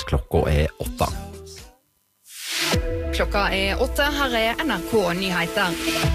Klokka 8. Klokka 8, her NRK Nyheter.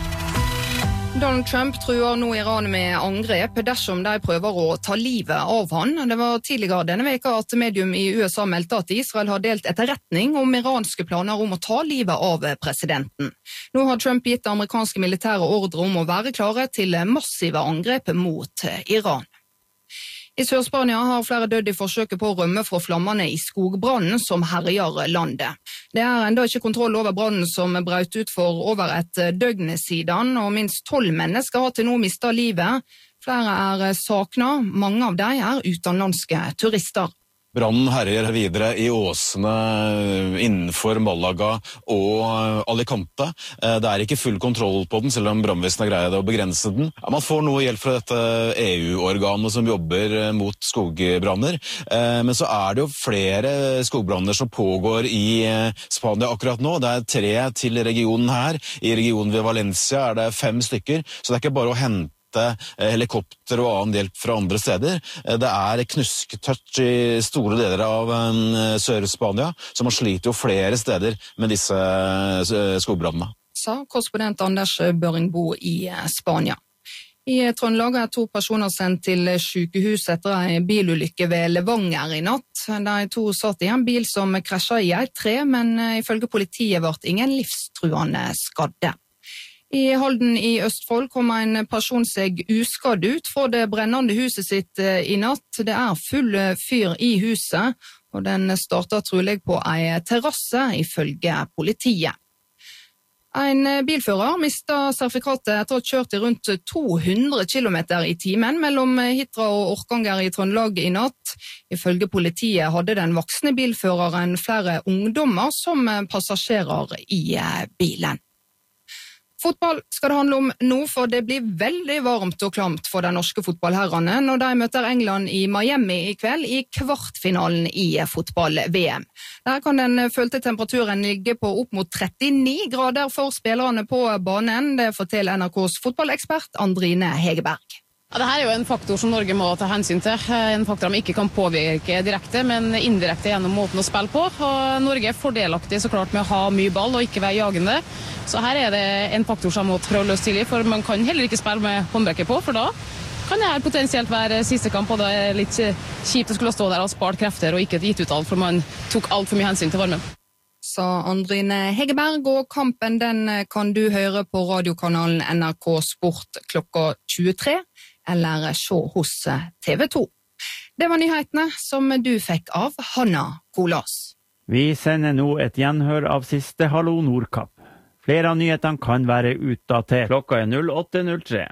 Donald Trump truer nå Iran med angrep dersom de prøver å ta livet av han. Det var tidligere denne veka at medium i USA meldte at Israel har delt etterretning om iranske planer om å ta livet av presidenten. Nå har Trump gitt amerikanske militære ordre om å være klare til massive angrep mot Iran. I Sør-Spania har flere dødd i forsøket på å rømme fra flammene i skogbrannen som herjer landet. Det enda ikke kontroll over brannen som brøt ut for over et døgn siden, og minst 12 mennesker har til nå mistet livet. Flere savnet, mange av dem utenlandske turister. Brannen herjer videre i åsene innenfor Malaga og Alicante. Det ikke full kontroll på den, selv om brannvesenet greier å begrense den. Man får noe hjelp fra dette EU-organet som jobber mot skogbranner. Men så det jo flere skogbranner som pågår i Spania akkurat nå. Det 3 til regionen her. I regionen ved Valencia det 5 stykker, så det ikke bare å hente helikopter og annen hjelp fra andre steder. Det knusketørt i store deler av Sør-Spania, så man sliter jo flere steder med disse skogbrannene. Sa korrespondent Anders Børingbo i Spania. I Trøndelag 2 personer sendt til sykehus etter en bilulykke ved Levanger i natt. De 2 satt i en bil som krasjet i et tre, men ifølge politiet ble ingen livstruende skadde. I Halden i Østfold kom en person seg uskadd ut fra det brennende huset sitt i natt. Det full fyr i huset, og den startet trolig på en terrasse ifølge politiet. En bilfører mistet sertifikatet etter å ha kjørt i rundt 200 km i timen mellom Hitra og Orkanger i Trøndelag i natt. Ifølge politiet hadde den voksne bilføreren flere ungdommer som passasjerer i bilen. Fotball skal det handle om nå, for det blir veldig varmt og klamt for de norske fotballherrene når de møter England i Miami i kveld i kvartfinalen i fotball-VM. Der kan den følte temperaturen ligge på opp mot 39 grader for spillerne på banen. Det forteller NRKs fotballekspert Andrine Hegerberg. Ja, dette jo en faktor som Norge må ta hensyn til. En faktor de ikke kan påvirke direkte, men indirekte gjennom måten å spille på. Og Norge fordelaktig så klart med å ha mye ball og ikke være jagende. Så her det en faktor som må prøve å løse tidlig, for man kan heller ikke spille med håndbrekker på, for da kan det her potensielt være siste kamp, og det litt kjipt å skulle stå der og spart krefter og ikke gitt ut alt, for man tok alt for mye hensyn til varmen. Sa Andrine Hegerberg, og kampen den kan du høre på radiokanalen NRK Sport klokka 23, eller se hos TV 2. Det var nyhetene som du fikk av Hanna Kolas. Vi sender nå et gjenhør av siste Hallo Nordkapp. Flere av nyhetene kan være utdatert. Klokka 08.03.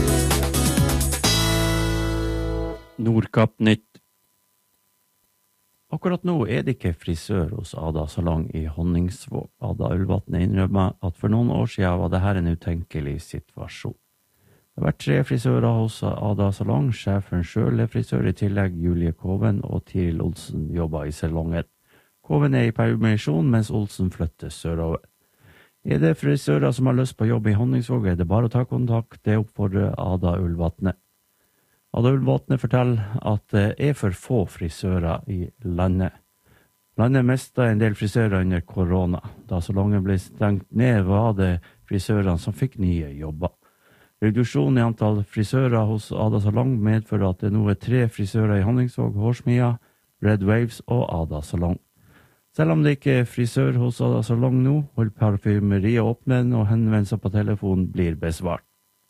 Nordkapp nytt. Akkurat nå det ikke frisør hos Ada Salong i Honningsvåg. Ada Ulvatne innrømmer at for noen år siden var dette en utenkelig situasjon. Det har vært 3 frisører hos Ada Salong. Sjefen selv frisør, i tillegg Julie Koven og Tiril Olsen jobber i salongen. Koven i permisjon, mens Olsen flytter sørover. Det frisører som har lyst på jobb i Honningsvåg, det bare å ta kontakt. Det oppfordrer Ada Ulvatne. Ada Ulvatne forteller at det for få frisører i landet. Landet mistet en del frisører under korona. Da salongen ble stengt ned, var det frisørene som fikk nye jobber. Reduksjonen i antall frisører hos Ada Salong medfører at det nå 3 frisører i Honningsvåg, Hårsmia, Red Waves og Ada Salong. Selv om det ikke frisør hos Ada Salong nå, holder parfymeriet åpne og henvendelser på telefon blir besvart.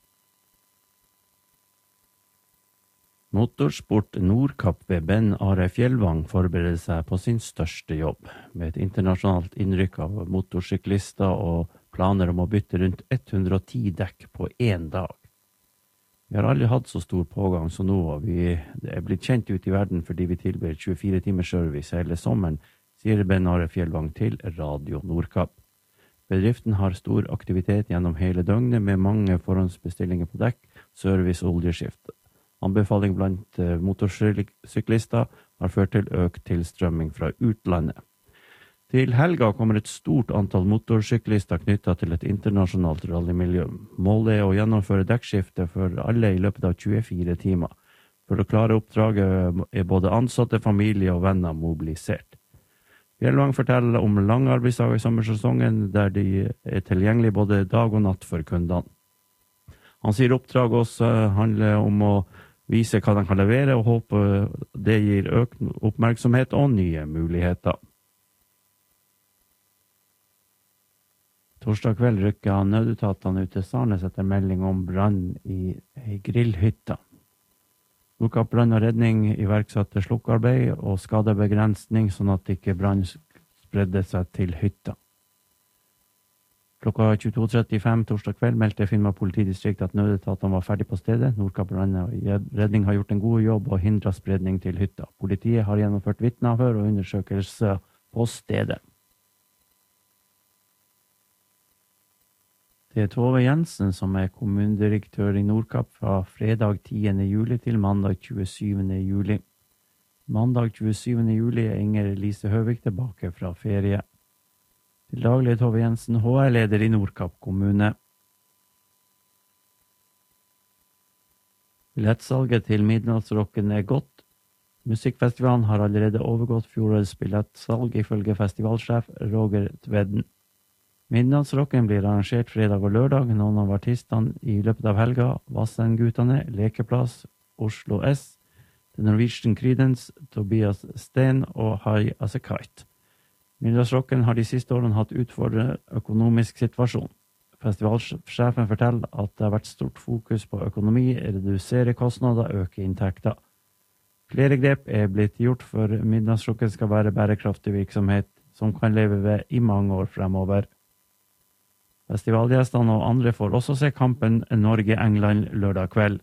Motorsport Nordkapp ved Ben Are Fjellvang forbereder seg på sin største jobb, med et internasjonalt innrykk av motorsyklister og planer om å bytte rundt 110 dekk på en dag. Vi har aldri hatt så stor pågang som nå, og vi blitt kjent ut i verden fordi vi tilbyr 24 timers service hele sommeren, sier Ben Are Fjellvang til Radio Nordkapp. Bedriften har stor aktivitet gjennom hele døgnet med mange forhåndsbestillinger på dekk, service og oljeskift. Anbefaling blant motorsyklister har ført til økt tilstrømming fra utlandet. Til helga kommer et stort antall motorsyklister knyttet til et internasjonalt rallymiljø. Målet å gjennomføre dekkskifte for alle i løpet av 24 timer. For å klare oppdraget både ansatte, familie og venner mobilisert. Fjellvang forteller om lange arbeidsdager i sommersesongen, der de er tilgjengelige både dag og natt for kundene. Han sier oppdraget også handler om å vise hva de kan levere, og håper det gir økt oppmerksomhet og nye muligheter. Torsdag kveld rykket nødetatene ut til Sarnes etter melding om brann i ei grillhytte. Nordkapp brann og redning iverksatte slukkarbeid og skadebegrensning, sånn at ikke brann spredde seg til hytta. Klokka 22.35 torsdag kveld meldte Finnmark politidistrikt at nødetatene var ferdig på stedet. Nordkapp brann og redning har gjort en god jobb og hindret spredning til hytta. Politiet har gjennomført vitneavhør og undersøkelser på stedet. Det er Tove Jensen som er kommunedirektør i Nordkapp fra fredag 10. juli til mandag 27. juli. Mandag 27. juli er Inger Lise Høvik tilbake fra ferie. Til daglig er Tove Jensen HR-leder i Nordkapp kommune. Billettsalget til Midnattsrocken er godt. Musikkfestivalen har allerede overgått fjorårets billettsalg ifølge festivalsjef Roger Tvedden. Midnattsrocken blir arrangert fredag og lørdag. Noen av artistene i løpet av helga, Vassendgutane, Lekeplass, Oslo S, The Norwegian Creedence, Tobias Steen og High as a Kite. Midnattsrocken har de siste årene hatt utfordrende økonomisk situasjon. Festivalsjefen forteller at det har vært stort fokus på økonomi, redusere kostnader, øke inntekter. Flere grep er blitt gjort for Midnattsrocken skal være bærekraftig virksomhet som kan leve ved i mange år fremover. Festivalgjestene og andre får også se kampen Norge-England lørdag kveld.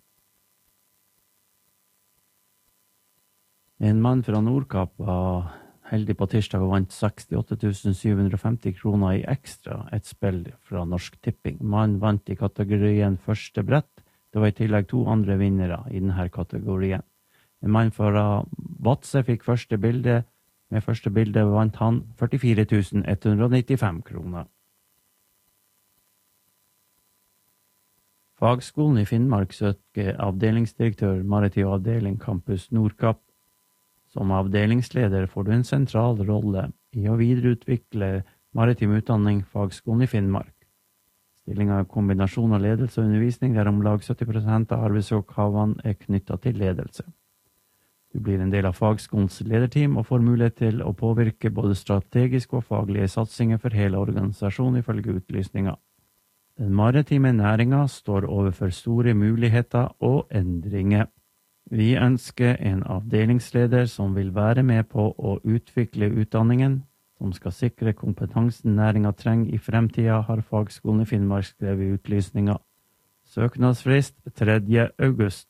En mann fra Nordkapp var heldig på tirsdag og vant 68.750 kroner i ekstra, et spill fra Norsk Tipping. Mannen vant i kategorien første brett. Det var i tillegg 2 andre vinnere i denne kategorien. En mann fra Vadsø fikk første bilde. Med første bilde vant han 44.195 kroner. Fagskolen i Finnmark søker avdelingsdirektør Maritim avdeling Campus Nordkapp. Som avdelingsleder får du en sentral rolle i å videreutvikle maritim utdanning Fagskolen i Finnmark. Stillingen er kombinasjon av ledelse og undervisning, der om lag 70% av arbeidsoppgavene er knyttet til ledelse. Du blir en del av fagskolens lederteam og får mulighet til å påvirke både strategiske og faglige satsinger for hele organisasjonen ifølge utlysninga. Den maritime næringa står overfor store muligheter og endringer. Vi ønsker en avdelingsleder som vil være med på å utvikle utdanningen, som skal sikre kompetansen næringa trenger i fremtida, har Fagskolen i Finnmark skrevet i utlysninga. Søknadsfrist 3. august.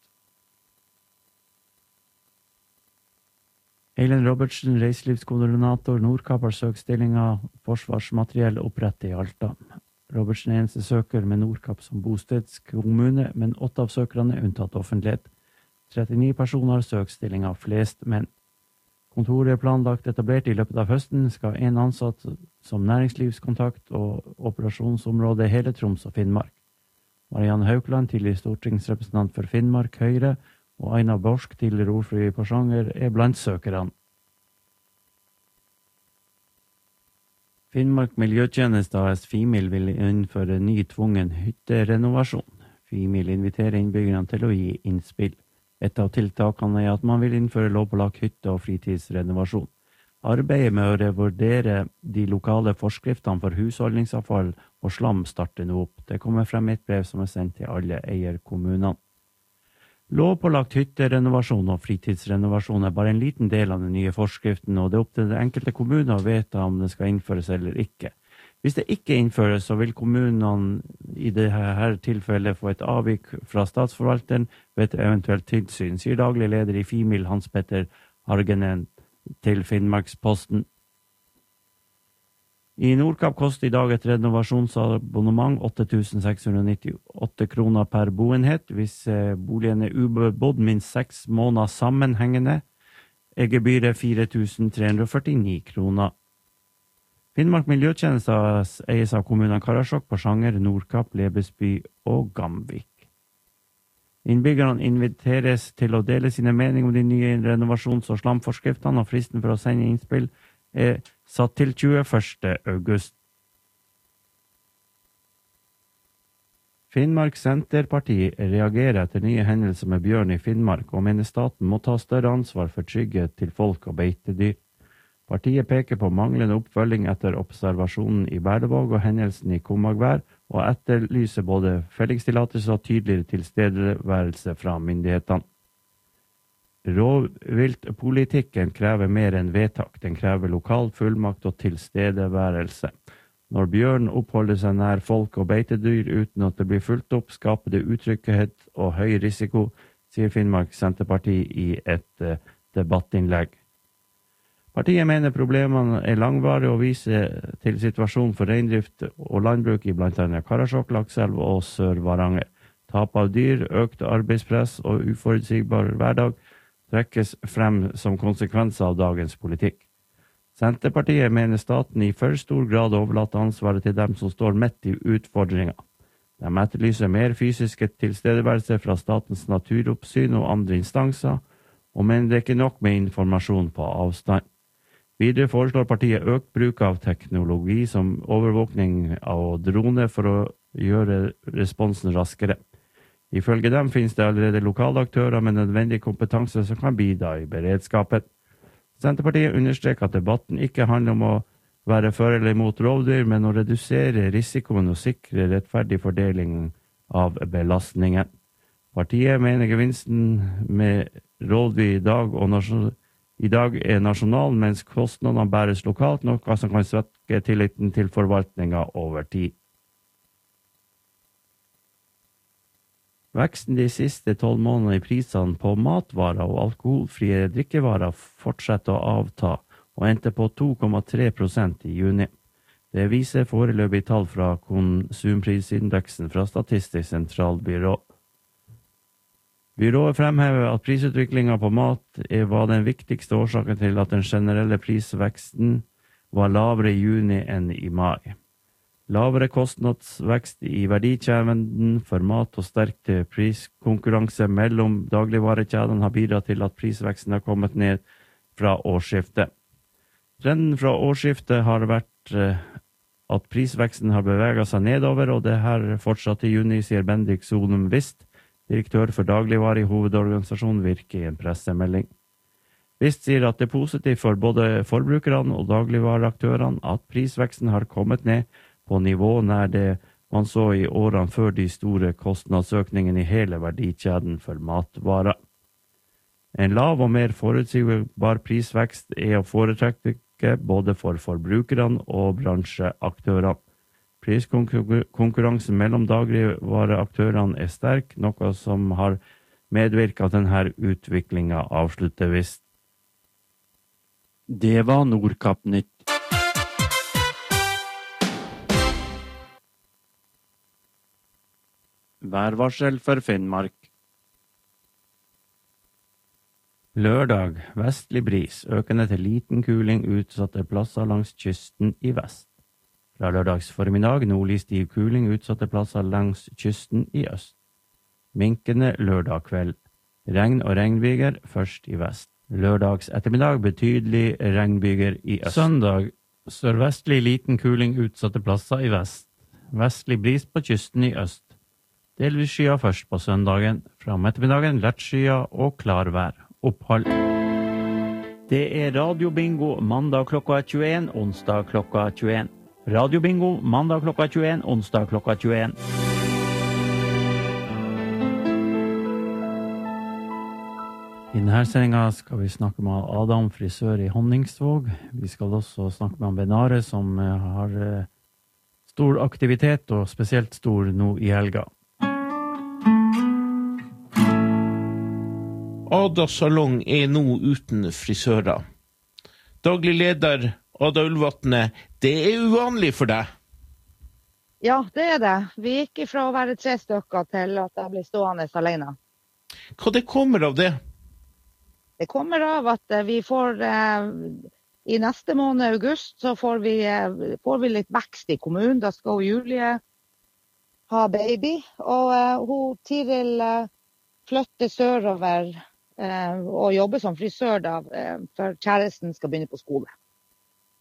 Eilen Robertsen, reiselivskoordinator Nordkapp, har søkt stillinga forsvarsmateriell opprettet i Alta. Robertsen er eneste søker med Nordkapp som bostedskommune, men 8 av søkerne er unntatt offentlighet. 39 personer har søkt stillinga, flest menn. Kontoret er planlagt etablert i løpet av høsten, skal en ansatt som næringslivskontakt og operasjonsområde hele Troms og Finnmark. Marianne Haukland, tidligere stortingsrepresentant for Finnmark Høyre, og Aina Borsk, tidligere ordfører i Porsanger, er blant søkerne. Finnmark Miljøtjeneste AS Fimil vil innføre ny tvungen hytterenovasjon. Fimil inviterer innbyggerne til å gi innspill. Et av tiltakene er at man vil innføre lovpålagt hytte- og fritidsrenovasjon. Arbeidet med å revurdere de lokale forskriftene for husholdningsavfall og slam starter nå opp. Det kommer frem i et brev som er sendt til alle eierkommunene. Lovpålagt hytterenovasjon og fritidsrenovasjon er bare en liten del av den nye forskriften, og det er opp til den enkelte kommune å vite om det skal innføres eller ikke. Hvis det ikke innføres, så vil kommunene i dette tilfellet få et avvik fra statsforvalteren ved et eventuelt tilsyn, sier daglig leder i Fimil Hans Petter Hargenen til Finnmarksposten. I Nordkapp koster i dag et renovasjonsabonnement 8.698 kroner per boenhet. Hvis boligen er ubebodd minst 6 måneder sammenhengende, er gebyret 4.349 kroner. Finnmark Miljøtjeneste eies av kommunene Karasjok, Porsanger, Nordkapp, Lebesby og Gamvik. Innbyggerne inviteres til å dele sine meninger om de nye renovasjons- og slamforskriftene, og fristen for å sende innspill satt til 21. august. Finnmark Senterparti reagerer etter nye hendelser med bjørn i Finnmark og mener staten må ta større ansvar for trygghet til folk og beitedyr. Partiet peker på manglende oppfølging etter observasjonen i Berlevåg og hendelsen i Kommagvær, og etterlyser både fellingstillatelse og tydeligere tilstedeværelse fra myndighetene. Rovviltpolitikken krever mer enn vedtak, den krever lokal fullmakt og tilstedeværelse. Når bjørn oppholder seg nær folk og beitedyr uten at det blir fulgt opp, skaper det utrygghet og høy risiko, sier Finnmark Senterparti i et debattinnlegg. Partiet mener problemene er langvarige og viser til situasjonen for reindrift og landbruk i blant annet Karasjok, Lakselv og Sør-Varanger. Tap av dyr, økt arbeidspress og uforutsigbar hverdag trekkes frem som konsekvenser av dagens politikk. Senterpartiet mener staten i for stor grad overlater ansvaret til dem som står midt i utfordringer. De etterlyser mer fysiske tilstedeværelse fra Statens naturoppsyn og andre instanser, og mener det ikke nok med informasjon på avstand. Videre foreslår partiet økt bruk av teknologi som overvåkning av drone for å gjøre responsen raskere. Ifølge dem finnes det allerede lokale aktører med nødvendig kompetanse som kan bidra i beredskapen. Senterpartiet understreker at debatten ikke handler om å være for eller imot rovdyr, men å redusere risikoen og sikre rettferdig fordeling av belastningen. Partiet mener gevinsten med rovdyr i dag er nasjonal, mens kostnadene bæres lokalt, noe som kan svekke tilliten til forvaltningen over tid. Veksten de siste 12 månedene i prisene på matvarer og alkoholfrie drikkevarer fortsetter å avta, og endte på 2,3% i juni. Det viser foreløpig tall fra konsumprisindeksen fra Statistisk sentralbyrå. Byrået fremhever at prisutviklingen på mat var den viktigste årsaken til at den generelle prisveksten var lavere i juni enn i mai. Lavere kostnadsvekst i verdikjeden for mat og sterk priskonkurranse mellom dagligvarekjedene har bidratt til at prisveksten har kommet ned fra årsskiftet. Trenden fra årsskiftet har vært at prisveksten har beveget seg nedover, og det her fortsatt i juni, sier Bendik Solum Vist, direktør for dagligvare i hovedorganisasjonen Virke i en pressemelding. Vist sier at det er positivt for både forbrukerne og dagligvareaktørene at prisveksten har kommet ned på nivå nær det man så i årene før de store kostnadsøkningene i hele verdikjeden for matvarer. En lav og mer forutsigbar prisvekst er å foretrekke både for forbrukerne og bransjeaktørene. Priskonkurransen mellom dagligvareaktørene er sterk, noe som har medvirket til denne utviklingen, avslutter Vist. Det var Nordkapp Nytt. Værvarsel for Finnmark. Lørdag, vestlig bris, økende til liten kuling utsatte plasser langs kysten i vest. Fra lørdags formiddag, nordlig stiv kuling utsatte plasser langs kysten i øst. Minkende lørdag kveld. Regn og regnbyger først i vest. Lørdags ettermiddag, betydelig regnbyger i øst. Søndag, sørvestlig liten kuling utsatte plasser i vest. Vestlig bris på kysten i øst. Delvis skya først på søndagen, fra ettermiddagen lett skya og klarvær. Opphold. Det er radiobingo mandag klokka 21, onsdag klokka 21. Radiobingo mandag klokka 21, onsdag klokka 21. I denne sendingen skal vi snakke med Adam, frisør i Honningsvåg. Vi skal også snakke med Benare, som har stor aktivitet, og spesielt stor nå i helga. Ada Salong er nå uten frisører. Daglig leder Ada Ulvatne, det er uvanlig for deg? Ja, det er det. Vi gikk ifra å være 3 stykker til at jeg ble stående alene. Hva det kommer av det? Det kommer av at vi får, i neste måned, august, så får vi litt vekst i kommunen. Da skal Julie ha baby, og hun Tiril flytter sørover og jobber som frisør da, for kjæresten skal begynne på skole.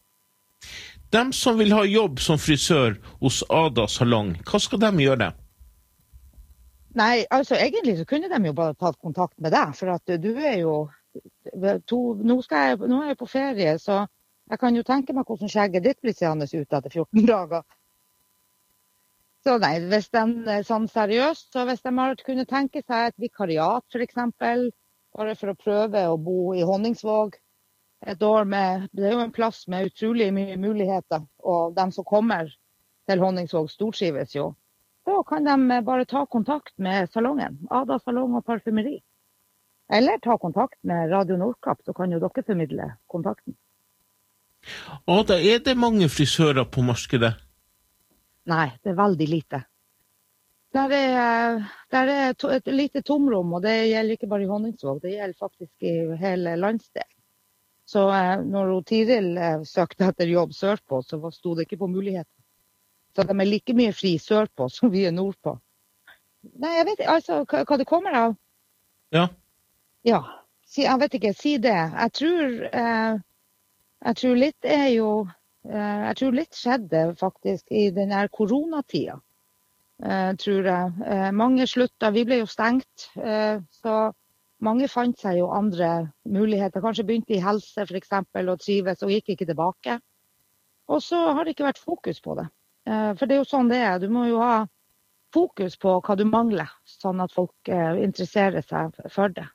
Dem som vil ha jobb som frisør hos Ada Salong, hva skal de gjøre? Nei, altså egentlig så kunne de jo bare tatt kontakt med deg, for at du jo nå er jeg på ferie, så jeg kan jo tenke meg hvordan skjegget ditt blir seende ut etter 14 dager. Så nei, hvis de sånn seriøst, så hvis de har kunne tenke seg et vikariat for eksempel, bare for å prøve å bo i Honningsvåg et år det jo en plass med utrolig mye muligheter, og de som kommer til Honningsvåg stortrives jo. Så kan de bare ta kontakt med salongen, Ada Salong og Parfymeri. Eller ta kontakt med Radio Nordkapp, så kan jo dere formidle kontakten. Ada, det mange frisører på markedet? Nei, det veldig lite. Der er et lite tomrom, og det gjelder ikke bare i Honningsvåg, det gjelder faktisk i hele landsdelen. Så når Tiril søkte etter jobb sørpå, så stod det ikke på muligheten. Så de er like mye fri sørpå som vi er nordpå. Nei, jeg vet ikke, altså, hva det kommer av? Ja. Ja, jeg vet ikke, si det. Jeg tror litt jeg tror litt skjedde faktisk i den her koronatida, tror jeg. Mange slutta, vi ble jo stengt, så mange fant seg jo andre muligheter. Kanskje begynte i helse for eksempel, og trives og gikk ikke tilbake. Og så har det ikke vært fokus på det. For det er jo sånn det er. Du må jo ha fokus på hva du mangler, sånn at folk interesserer seg for det.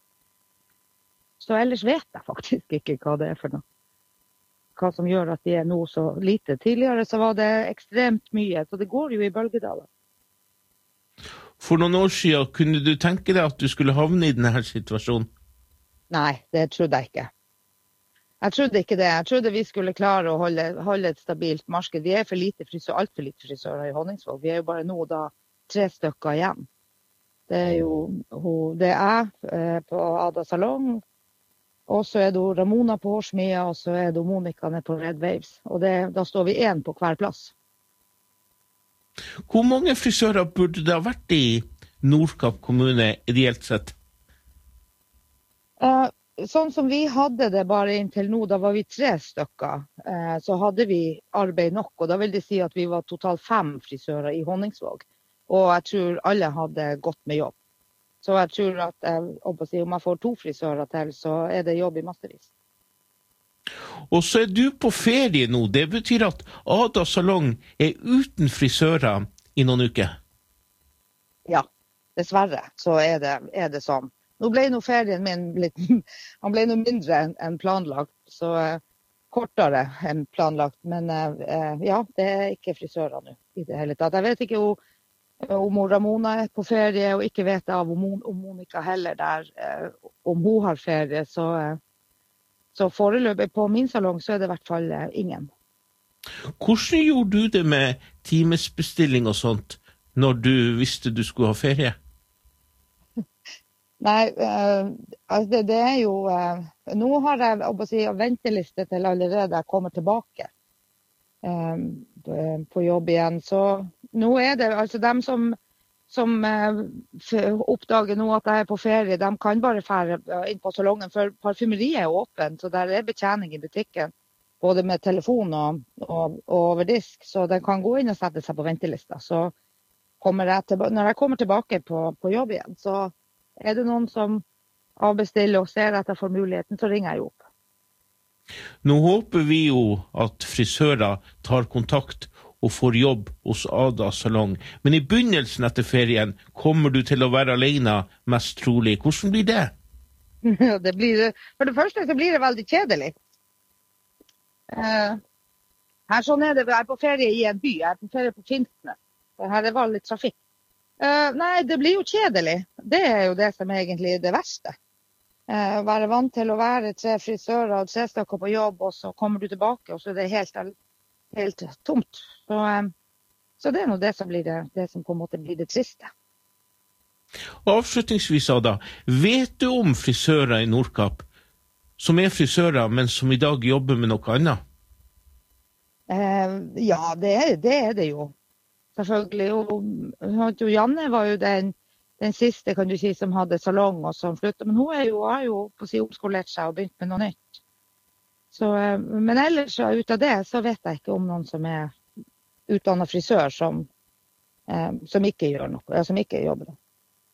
Så ellers vet jeg faktisk ikke hva det er for noe. Hva som gjør at de er nå så lite. Tidligere så var det ekstremt mye, så det går jo i bølgedaler. For noen år siden, kunne du tenke deg at du skulle havne i denne situasjonen? Nei, det trodde jeg ikke. Jeg trodde ikke det. Jeg trodde vi skulle klare å holde et stabilt marked. Vi er alt for lite frisører i Honningsvåg. Vi er jo bare nå 3 stykker igjen. Det er jo det er på Ada Salong, og så er det Ramona på Hårsmia, og så er det Monica nede på Red Waves. Og da står vi 1 på hver plass. Hvor mange frisører burde det ha vært i Nordkapp kommune ideelt sett? Sånn som vi hadde det bare inntil nå, da var vi 3 stykker, så hadde vi arbeid nok. Og da vil det si at vi var totalt 5 frisører i Honningsvåg. Og jeg tror alle hadde gått med jobb. Så jeg tror at om jeg får 2 frisører til, så er det jobb i massevis. Og så er du på ferie nå. Det betyr at Ada Salong er uten frisører i noen uker. Ja, dessverre så er det sånn. Nå ble ferien min han ble mindre enn planlagt, så kortere enn planlagt. Men ja, det er ikke frisører nå i det hele tatt. Jeg vet ikke om Ramona er på ferie, og ikke vet av om Monica heller der, om hun har ferie, så foreløpig på min salong så er det i hvert fall ingen. Hvordan gjorde du det med timesbestilling og sånt, når du visste du skulle ha ferie? Nei, altså det er jo, nå har jeg venteliste til allerede jeg kommer tilbake på jobb igjen, så nå er det, altså dem som oppdager nå at jeg er på ferie, de kan bare fære inn på salongen, for parfymeriet er åpen, så der er betjening i butikken, både med telefon og over disk, så de kan gå inn og sette seg på ventelista. Så når jeg kommer tilbake på jobb igjen, så er det noen som avbestiller og ser at jeg får muligheten, så ringer jeg opp. Nå håper vi jo at frisører tar kontakt og får jobb hos Ada Salong. Men i begynnelsen etter ferien kommer du til å være alene, mest trolig. Hvordan blir det? For det første så blir det veldig kjedelig. Her sånn er det, jeg er på ferie i en by, jeg er på ferie på Finnsnes. Her er det litt trafikk. Nei, det blir jo kjedelig. Det er jo det som er egentlig det verste. Være vant til å være 3 frisører og 3 stykker på jobb, og så kommer du tilbake, og så er det helt tomt. Så det er nå det som blir det som på en måte blir det triste. Avslutningsvis, Ada, vet du om frisører i Nordkapp som er frisører, men som i dag jobber med noe annet? Ja, det er det jo. Selvfølgelig. Og Janne var jo den siste, kan du si, som hadde salong og som sluttet. Men hun har jo på å si omskolert seg og begynt med noe nytt. Så, men ellers ut av det så vet jeg ikke om noen som utdannet frisør som ikke gjør noe, som ikke jobber det.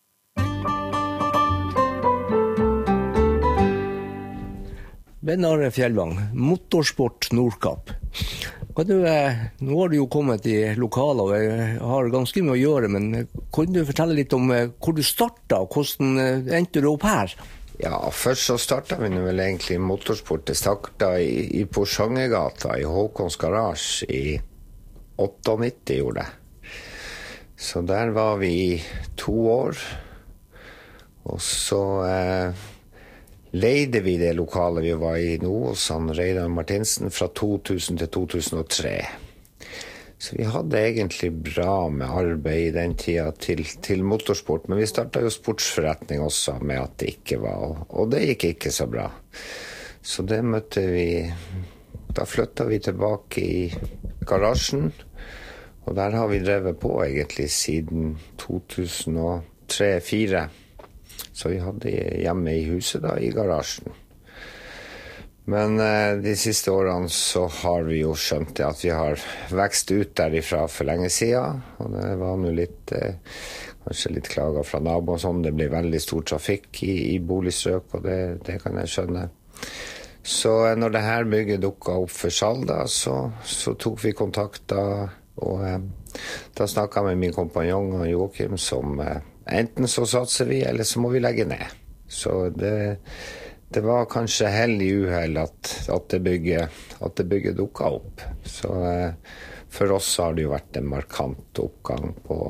Ben Are Fjellvang, Motorsport Nordkapp. Nå har du jo kommet i lokaler og har ganske mye å gjøre, men kan du fortelle litt om hvor du startet og hvordan endte du opp her? Ja, først så startet vi vel egentlig motorsport. Det startet i Porsangegata i Håkons Garage i 98 gjorde det. Så der var vi i 2 år, og så leide vi det lokalet vi var i nå hos Reidar Martinsen fra 2000 til 2003. Så vi hadde egentlig bra med arbeid i den tida til motorsport, men vi startet jo sportsforretning også med at det ikke var, og det gikk ikke så bra. Så det møtte vi, da flyttet vi tilbake i garasjen, og der har vi drevet på egentlig siden 2003-2004. Så vi hadde hjemme i huset da, i garasjen. Men de siste årene så har vi jo skjønt det at vi har vekst ut derifra for lenge siden, og det var nå litt, kanskje litt klager fra naboer og sånn. Det ble veldig stor trafikk i boligstrøk, og det kan jeg skjønne. Så når det her bygget dukket opp for salg da, så tok vi kontakt da, og da snakket jeg med min kompanjong Joachim som enten så satser vi, eller så må vi legge ned. Så det var kanskje heldig uheld at det bygget dukket opp. Så for oss har det jo vært en markant oppgang på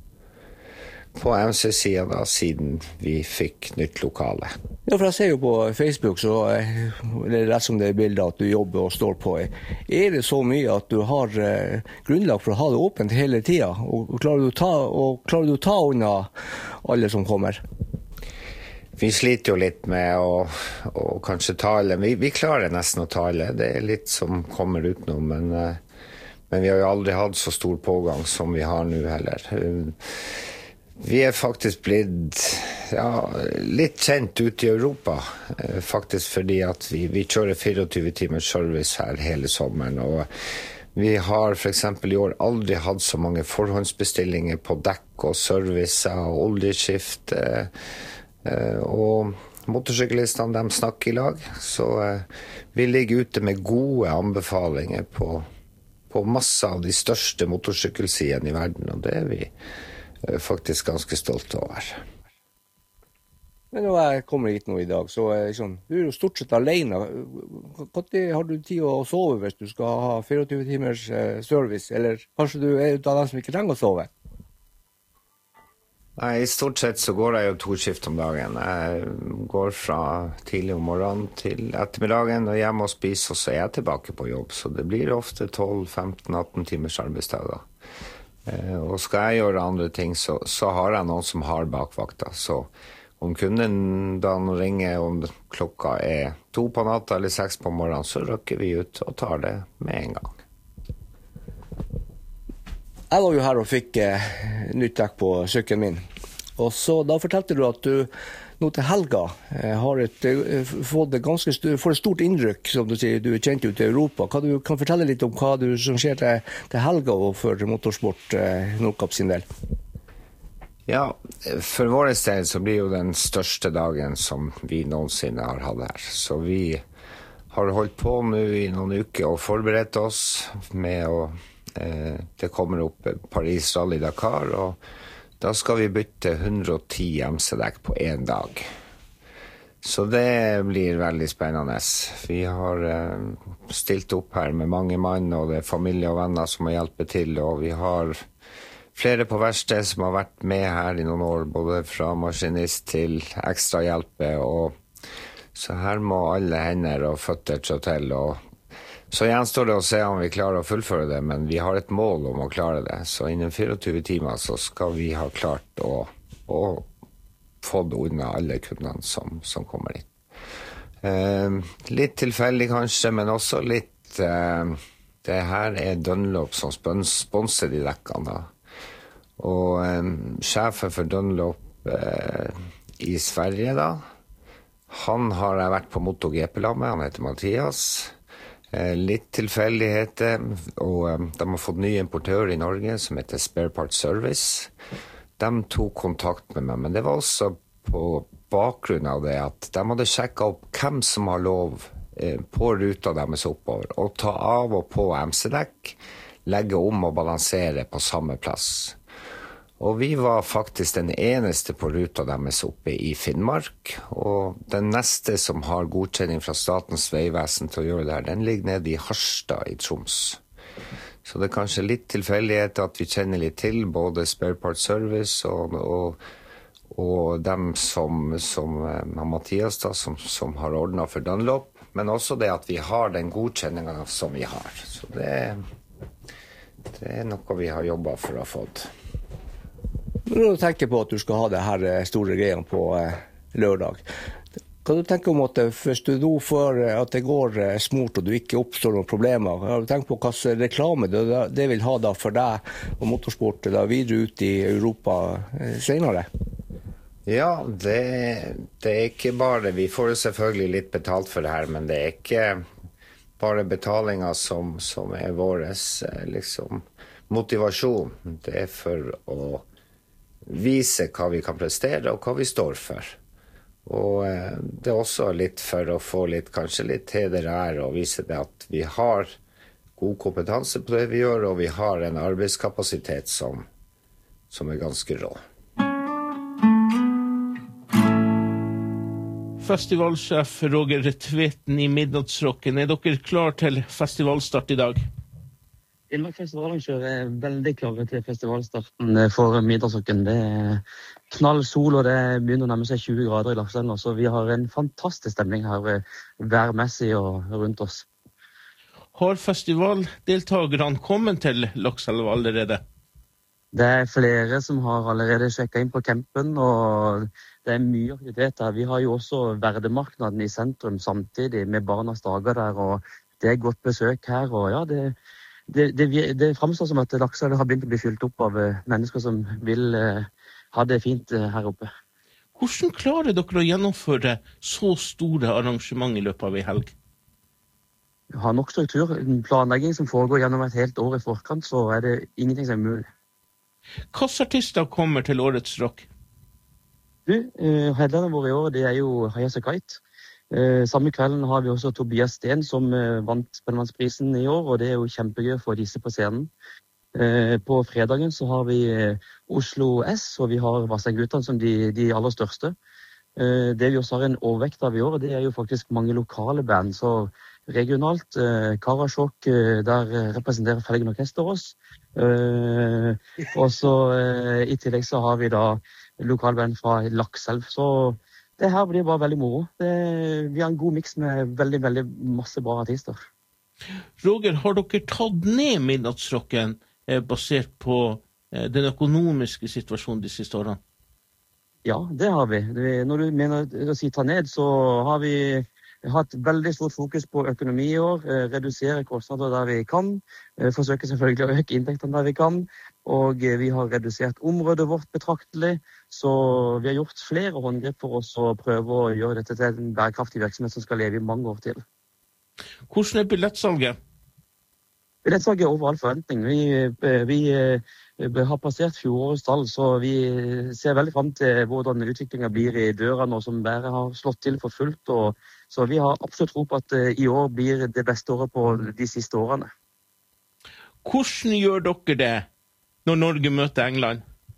MC-siden da, siden vi fikk nytt lokale. Ja, for jeg ser jo på Facebook, så det er rett som det bildet at du jobber og står på. Er det så mye at du har grunnlag for å ha det åpent hele tiden? Og klarer du å ta unna alle som kommer? Vi sliter jo litt med å kanskje ta alle. Vi klarer nesten å ta alle. Det er litt som kommer utenom, men vi har jo aldri hatt så stor pågang som vi har nå heller. Vi er faktisk blitt litt kjent ute i Europa, faktisk fordi at vi kjører 24 timers service her hele sommeren, og vi har for eksempel i år aldri hatt så mange forhåndsbestillinger på dekk og servicer og oljeskift, og motorsyklistene de snakker i lag, så vi ligger ute med gode anbefalinger på masse av de største motorsykkelsidene i verden, og det er vi faktisk ganske stolt over. Men når jeg kommer hit nå i dag, så du er jo stort sett alene. Når har du tid å sove hvis du skal ha 24 timers service, eller kanskje du er av dem som ikke trenger å sove? Nei, i stort sett så går jeg jo 2 skift om dagen. Jeg går fra tidlig om morgenen til ettermiddagen, og hjemme og spiser, og så er jeg tilbake på jobb. Så det blir ofte 12, 15, 18 timers arbeidsdager. Og skal jeg gjøre andre ting, så har jeg noen som har bakvakta. Så om kunden da ringer om klokka er 2 på natta eller 6 på morgenen, så røkker vi ut og tar det med en gang. Jeg var jo her og fikk nytt dekk på sykkelen min. Og så da fortalte du at du nå til helga har fått et stort innrykk, som du sier, du er kjent ut i Europa. Kan du fortelle litt om hva som skjer til helga og for motorsport Nordkapp sin del? Ja, for vår del så blir jo den største dagen som vi noensinne har hatt her. Så vi har holdt på nå i noen uker og forberedt oss med det kommer opp Paris Rally Dakar, og da skal vi bytte 110 MC-dekk på en dag. Så det blir veldig spennende. Vi har stilt opp her med mange mann, og det er familie og venner som må hjelpe til, og vi har flere på verksted som har vært med her i noen år, både fra maskinist til ekstra hjelpe, og så her må alle hender og føtter trå til, og så gjenstår det å se om vi klarer å fullføre det, men vi har et mål om å klare det. Så innen 24 timer så skal vi ha klart å få det unna alle kundene som kommer inn. Litt tilfeldig kanskje, men også litt det her er Dunlop som sponser de dekkene. Og sjefen for Dunlop i Sverige da, han har jeg vært på MotoGP-lag med, han heter Mathias. Litt tilfeldigheter, og de har fått ny importør i Norge som heter Spare Part Service. De tok kontakt med meg, men det var også på bakgrunn av det at de hadde sjekket opp hvem som har lov på ruta deres oppover, og ta av og på MC-dekk, legge om og balansere på samme plass. Og vi var faktisk den eneste på ruta deres oppe i Finnmark, og den neste som har godkjenning fra Statens vegvesen til å gjøre det her, den ligger nede i Harstad i Troms. Så det er kanskje litt tilfeldighet at vi kjenner litt til både Spare Part Service og dem som Mathias da, som har ordnet for Dunlop, men også det at vi har den godkjenningen som vi har. Så det er noe vi har jobbet for å ha fått. Når du tenker på at du skal ha det her store greiene på lørdag, kan du tenke om at hvis du nå får at det går smort og du ikke oppstår noen problemer, har du tenkt på hva reklame det vil ha da for deg og motorsport da videre ut i Europa senere? Ja, det er ikke bare, vi får jo selvfølgelig litt betalt for det her, men det er ikke bare betalinger som er vår liksom, motivasjon. Det er for å vise hva vi kan prestere og hva vi står for. Og det er også litt for å få kanskje litt heder og ære og vise det at vi har god kompetanse på det vi gjør, og vi har en arbeidskapasitet som er ganske rå. Festivalsjef Roger Tveten i Midnattsrocken, er dere klar til festivalstart i dag? Finnmark festivalarrangør er veldig klare til festivalstarten for Midnattsrocken. Det er knall sol, og det begynner å nærme seg 20 grader i Lakselv, så vi har en fantastisk stemning her værmessig og rundt oss. Har festivaldeltagerne kommet til Lakselv allerede? Det er flere som har allerede sjekket inn på campen, og det er mye aktivitet her. Vi har jo også Verdemarknaden i sentrum samtidig med Barnas dager der, og det er godt besøk her, og ja, det fremstår som at Lakselv har begynt å bli fylt opp av mennesker som vil ha det fint her oppe. Hvordan klarer dere å gjennomføre så store arrangement i løpet av en helg? Vi har nok struktur, en planlegging som foregår gjennom et helt år i forkant, så er det ingenting som er mulig. Hvilke artister kommer til årets rock? Headlinerne våre i år, det er jo Highas a Kite. Samme kvelden har vi også Tobias Sten som vant Spellemannsprisen i år, og det er jo kjempegøy for disse på scenen. På fredagen så har vi Oslo S, og vi har Vassendguttene som de aller største. Det vi også har en overvekt av i år, det er jo faktisk mange lokale band, så regionalt, Karasjok, der representerer Felgen Orkester oss. Og så i tillegg så har vi da lokalband fra Lakselv, så det her blir bare veldig moro. Vi har en god mix med veldig, veldig masse bra artister. Roger, har dere tatt ned Midnattsrocken basert på den økonomiske situasjonen de siste årene? Ja, det har vi. Når du mener å si ta ned, så har vi hatt veldig stort fokus på økonomi i år, redusere kostnader der vi kan, forsøke selvfølgelig å øke inntektene der vi kan, og vi har redusert området vårt betraktelig, så vi har gjort flere håndgrep for oss å prøve å gjøre dette til en bærekraftig virksomhet som skal leve i mange år til. Hvordan er billettsalget? Billettsalget er over all forventning. Vi har passert fjorårets tall, så vi ser veldig frem til hvordan utviklingen blir i døra nå som bare har slått til for fullt. Så vi har absolutt tro på at i år blir det beste året på de siste årene. Hvordan gjør dere det når Norge møter England?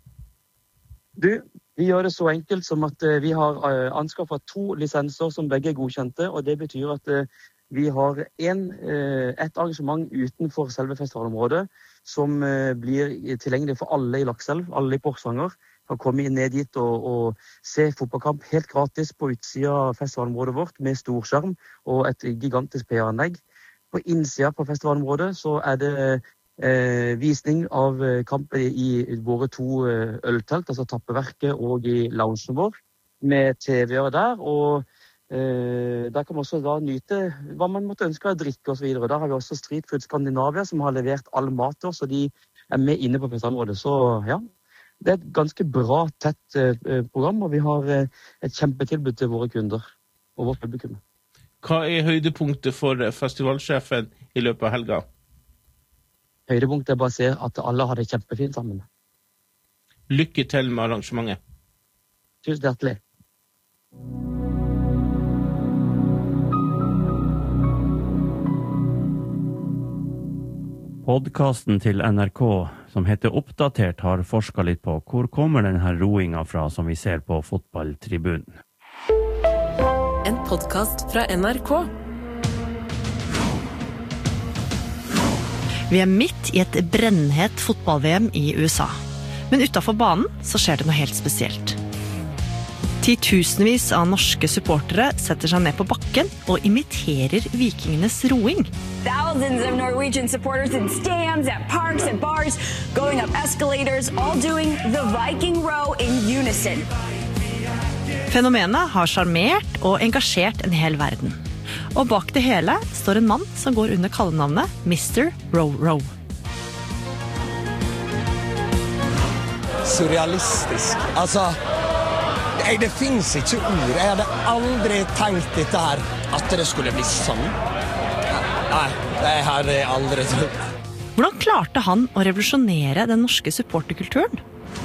Vi gjør det så enkelt som at vi har anskaffet 2 lisenser som begge er godkjente, og det betyr at vi har et arrangement utenfor selve festivalområdet som blir tilgjengelig for alle i Lakselv, alle i Porsanger. Kan komme ned dit og se fotballkamp helt gratis på utsida av festivalområdet vårt med storskjerm og et gigantisk PA-anlegg. På innsida på festivalområdet så er det visning av kamper i våre 2 øltelt, altså Tappeverket og i loungen vår, med TV-er der, og der kan man også da nyte hva man måtte ønske å drikke og så videre. Der har vi også Street Food Skandinavia som har levert all mat til oss, og de er med inne på festivalområdet. Så ja, det er et ganske bra, tett program, og vi har et kjempetilbud til våre kunder og vårt publikum. Hva høydepunktet for festivalsjefen I løpet av helga? Høydepunktet bare å se at alle har det kjempefint sammen. Lykke til med arrangementet. Tusen hjertelig. Podcasten til NRK, som heter Oppdatert, har forsket litt på hvor kommer denne roingen fra som vi ser på fotballtribunen. En podcast fra NRK. Vi midt I et brennhet fotball-VM I USA. Men utenfor banen så skjer det noe helt spesielt. Titusenvis av norske supportere setter seg ned på bakken og imiterer vikingenes roing. Thousands of Norwegian supporters in stands, at parks, at bars, going up escalators, all doing the Viking row in unison. Fenomenet har charmert og engasjert en hel verden. Og bak det hele står en mann som går under kallenavnet Mr. Row-Row. Surrealistisk. Altså, det finns ikke ord. Jeg hadde aldri tenkt dette her, at det skulle bli sånn. Nei, det hadde jeg aldri trodd. Hvordan klarte han å revolusjonere den norske supporterkulturen?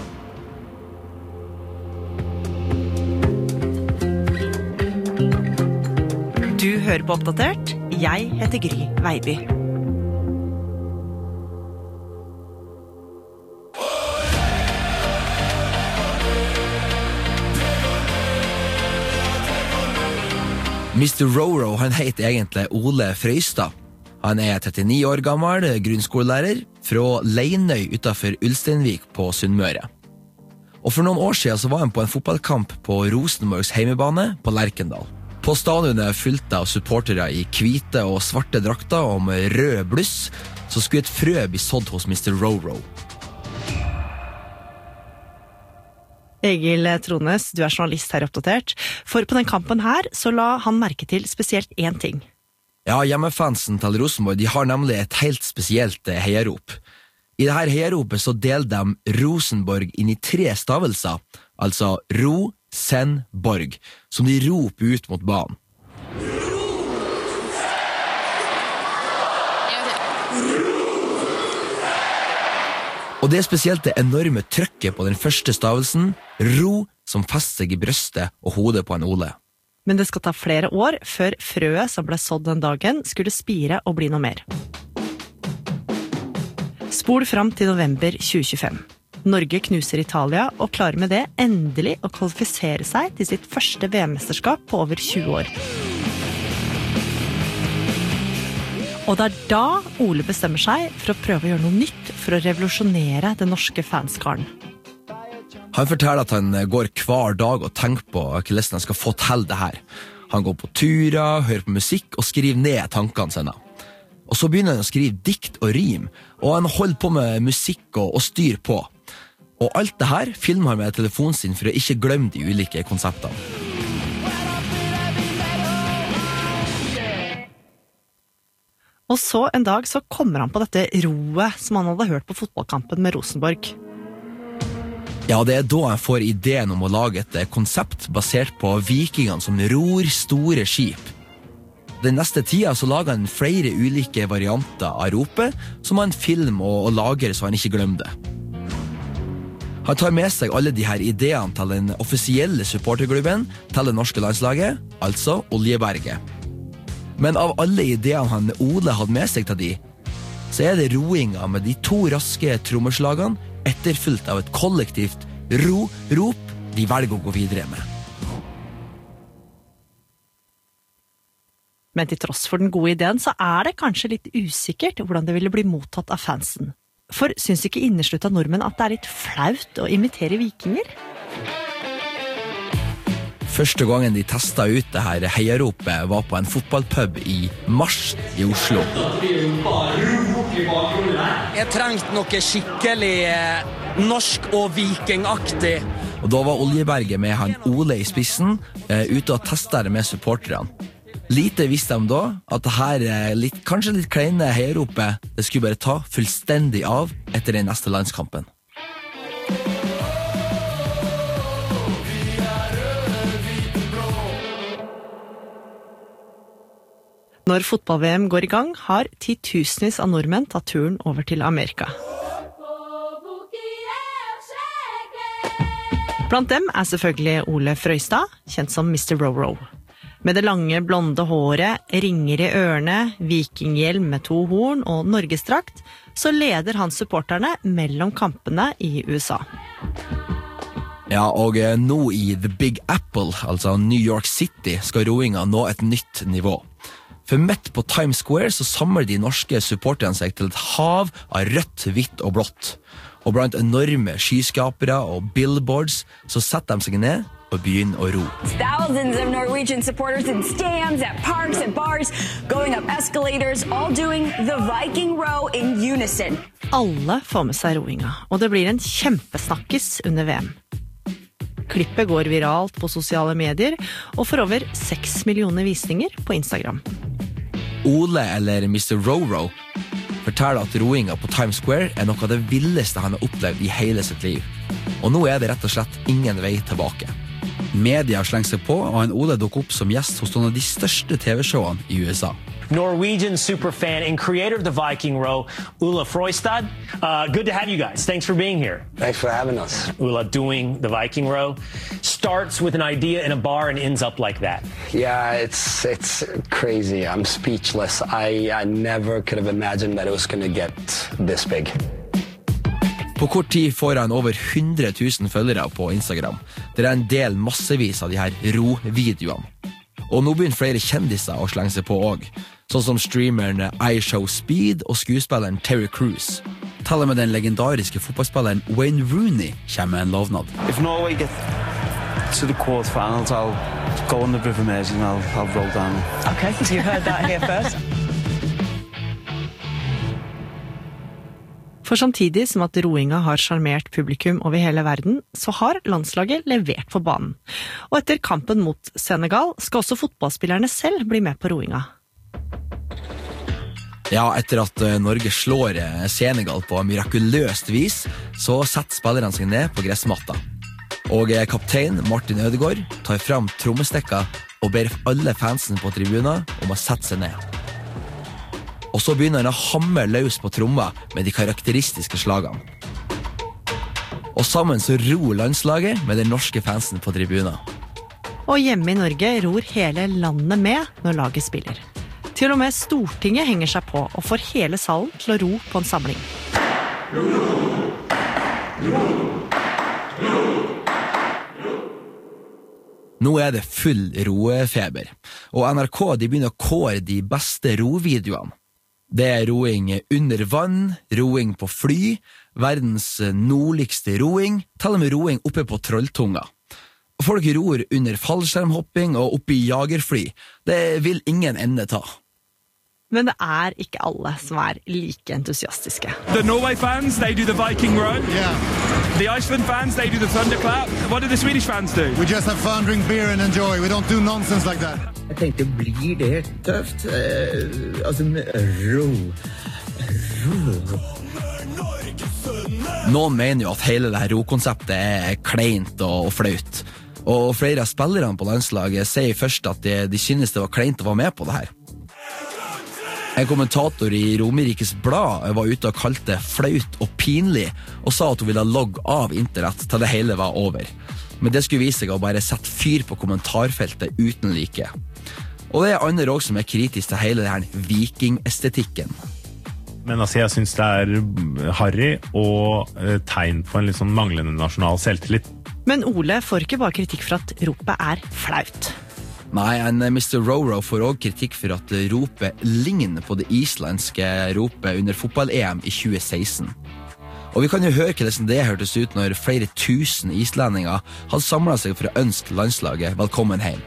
Du hører på Oppdatert. Jeg heter Gry Veiby. Mr. Row-Row, han heter egentlig Ole Frøystad. Han 39 år gammel, grunnskolelærer, fra Leinøy utenfor Ulsteinvik på Sunnmøre. Og for noen år siden så var han på en fotballkamp på Rosenborgs heimebane på Lerkendal. På stadionet fullt av supportere I hvite og svarte drakter og med rød bluss, så skulle et frø bli sådd hos Mr. Row-Row. Egil Trones, du journalist her I Oppdatert. For på den kampen her så la han merke til spesielt en ting. Ja, hjemmefansen til Rosenborg, de har nemlig et helt spesielt heierop. I dette heieropet så deler de Rosenborg inn I 3 stavelser, altså ro, sen, borg, som de roper ut mot banen. Og det spesielt det enorme trykket på den første stavelsen, ro, som fester seg I brøstet og hodet på en Ole. Men det skal ta flere år før frøet som ble sådd den dagen skulle spire og bli noe mer. Spol fram til november 2025. Norge knuser Italia og klarer med det endelig å kvalifisere seg til sitt første VM-mesterskap på over 20 år. Og det da Ole bestemmer seg for å prøve å gjøre noe nytt for å revolusjonere den norske fanskaren. Han forteller at han går hver dag og tenker på hvordan han skal få til det her. Han går på turer, hører på musikk og skriver ned tankene sine. Og så begynner han å skrive dikt og rim, og han holder på med musikk og styr på. Og alt det her filmer han med telefonen sin for å ikke glemme de ulike konseptene. Og så en dag så kommer han på dette roet som han hadde hørt på fotballkampen med Rosenborg. Ja, det da han får ideen om å lage et konsept basert på vikingene som ror store skip. Den neste tida så lager han flere ulike varianter av ropet, som han filmer og lager så han ikke glemmer det. Han tar med seg alle de her ideene til den offisielle supporterklubben til det norske landslaget, altså Oljeberget. Men av alle ideene han Ole hadde med seg til de, så det roinga med de 2 raske trommeslagene etterfulgt av et kollektivt rop de velger å gå videre med. Men til tross for den gode ideen så det kanskje litt usikkert hvordan det ville bli mottatt av fansen. For synes ikke innerslutt av nordmenn at det litt flaut å imitere vikinger? Første gangen de testet ut det her heieropet var på en fotballpub I mars I Oslo. Jeg trengte noe skikkelig norsk og vikingaktig. Og da var Oljeberget med han Ole I spissen ute og testet det med supporterne. Lite visste de da at det her kanskje litt kleine heieropet det skulle bare ta fullstendig av etter den neste landskampen. Når fotball-VM går I gang, har 10 000 av nordmenn tatt turen over til Amerika. Blant dem selvfølgelig Ole Frøystad, kjent som Mr. Row-Row. Med det lange, blonde håret, ringer I ørene, vikinghjelm med 2 horn og norgesdrakt, så leder han supporterne mellom kampene I USA. Ja, og nå I The Big Apple, altså New York City, skal roinga nå et nytt nivå. For midt på Times Square så samler de norske supporterne seg til et hav av rødt, hvitt og blått. Og blant enorme skyskapere og billboards så setter de seg ned og begynner å ro. Thousands of Norwegian supporters in stands, at parks, at bars, going up escalators, all doing the Viking row in unison. Alle får med seg roinga, og det blir en kjempesnakkis under VM. Klippet går viralt på sosiale medier, og får over 6 millioner visninger på Instagram. Ole, eller Mr. Row-Row, forteller at roinga på Times Square noe av det villeste han har opplevd I hele sitt liv. Og nå det rett og slett ingen vei tilbake. Media slenger seg på, og en Ole dukker opp som gjest hos noen av de største TV-showene I USA. Norwegian superfan and creator of the Viking Row, Ole Frøystad. Good to have you guys. Thanks for being here. Thanks for having us. Ole, doing the Viking Row starts with an idea in a bar and ends up like that. Yeah, it's crazy. I'm speechless. I never could have imagined that it was going to get this big. På kort tid får han over 100 000 følgere på Instagram. Det en del massevis av de her ro-videoene. Og nå begynner flere kjendiser å slenge seg på også, sånn som streameren iShowSpeed og skuespilleren Terry Crews. Til og med den legendariske fotballspilleren Wayne Rooney kommer med en lovnad. If Norway get to the quarterfinals, I'll go on the River Mersey and I'll roll down. Okay, so you heard that here first. For samtidig som at roinga har charmert publikum over hele verden, så har landslaget levert på banen. Og etter kampen mot Senegal skal også fotballspillerne selv bli med på roinga. Ja, etter at Norge slår Senegal på mirakuløst vis, så setter spillerne seg ned på gressmatta. Og kaptein Martin Ødegaard tar fram trommestekka og ber alle fansen på tribunen om å sette seg ned. Og så begynner han å hamre løs på tromma med de karakteristiske slagene. Og sammen så ror landslaget med den norske fansen på tribunen. Og hjemme I Norge ror hele landet med når laget spiller. Til og med Stortinget henger seg på og får hele salen til å ro på en samling. Nå det full roefeber, og NRK de begynner å kåre de beste rovideoene. Det roing under vann, roing på fly, verdens nordligste roing, til og med roing oppe på Trolltunga. Folk ror under fallskjermhopping og oppe I jagerfly. Det vil ingen ende ta. Men det ikke alle som like entusiastiske. The Norway fans, they do the Viking row. Yeah. The Iceland fans, they do the thunderclap. What do the Swedish fans do? We just have fun, drink beer and enjoy. We don't do nonsense like that. Jeg tenkte, blir det tøft? Altså, ro. Noen mener jo at hele dette ro-konseptet kleint og flaut. Og flere av spillerne på landslaget sier først at de synes det var kleint å være med på det her. En kommentator I Romerikes Blad var ute og kalte det flaut og pinlig, og sa at hun ville logge av internett til det hele var over. Men det skulle vise seg å bare sette fyr på kommentarfeltet uten like. Og det andre også som kritisk til hele denne vikingestetikken. Men altså, jeg synes det harry og tegn på en litt sånn manglende nasjonal selvtillit. Men Ole får ikke bare kritikk for at ropet flaut. Nei, en Mr. Row-Row får også kritikk for at ropet ligner på det islandske ropet under fotball-EM I 2016. Og vi kan jo høre hvordan det hørtes ut når flere tusen islendinger hadde samlet seg for å ønske landslaget velkommen hjem.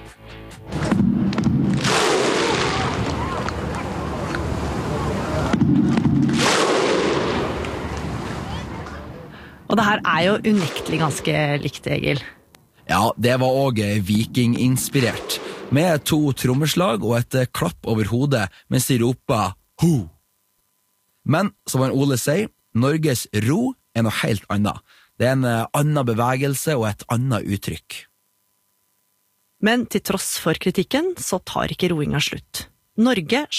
Og det her jo unektelig ganske likt, Egil. Ja, det var også vikinginspirert, med 2 trommeslag og et klapp over hodet mens de roper «Ho!». Men, som Ole sier, Norges ro noe helt annet. Det en annen bevegelse og et annet uttrykk. Men til tross for kritikken, så tar ikke roinga slutt. Norge